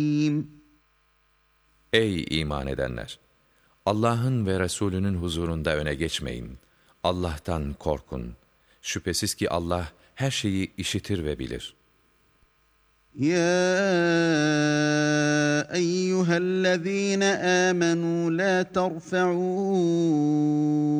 Ey iman edenler! Allah'ın ve Resulünün huzurunda öne geçmeyin. Allah'tan korkun. Şüphesiz ki Allah her şeyi işitir ve bilir. يا أيها الذين آمنوا لا ترفعوا